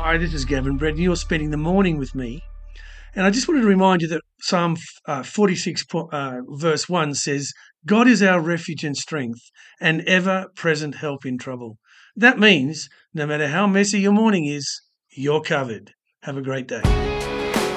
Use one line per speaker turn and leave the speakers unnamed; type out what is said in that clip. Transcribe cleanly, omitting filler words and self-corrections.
Hi, this is Gavin Brett, and you're spending the morning with me. And I just wanted to remind you that Psalm 46, verse 1 says, God is our refuge and strength, and ever present help in trouble. That means no matter how messy your morning is, you're covered. Have a great day.